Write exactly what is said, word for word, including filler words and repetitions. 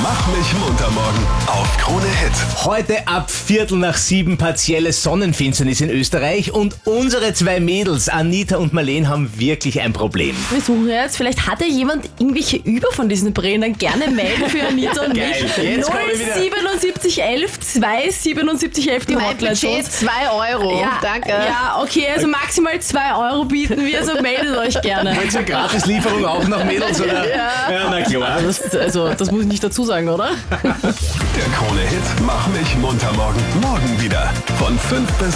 Mach mich munter morgen auf Krone Hit. Heute ab Viertel nach sieben partielle Sonnenfinsternis in Österreich und unsere zwei Mädels, Anita und Marleen, haben wirklich ein Problem. Wir suchen jetzt, vielleicht hatte jemand irgendwelche über von diesen Brillen, dann gerne melden für Anita und mich. Geil, jetzt kommen wir wieder. null siebenundsiebzig elf zwei siebenundsiebzig elf, die Mein Hotline. Budget zwei Euro. Ja, Danke. Ja, okay, also maximal zwei Euro bieten wir, also meldet euch gerne. Wollt ihr Gratislieferung auch noch, Mädels? Oder? Ja. Ja, na klar. Das, also, das muss ich nicht dazu sagen, oder? Der Krone Hit Mach mich munter morgen. Morgen wieder von fünf bis